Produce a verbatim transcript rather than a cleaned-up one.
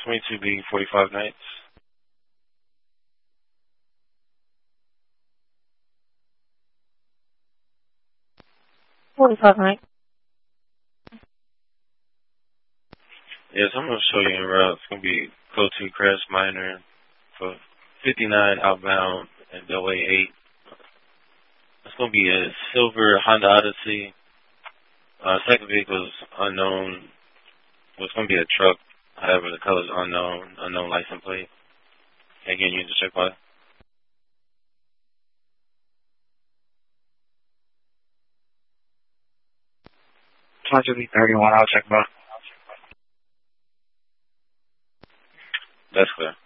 twenty-two B, forty-five Nights. forty-five Nights. Yes, I'm going to show you in route. It's going to be code two Crash Minor for fifty-nine outbound and Delaware eight. It's going to be a silver Honda Odyssey. Uh, second vehicle is unknown. Well, it's going to be a truck. However, the color is unknown. Unknown license plate. Again, you just check by. twenty-two B thirty-one, I'll check by. That's clear.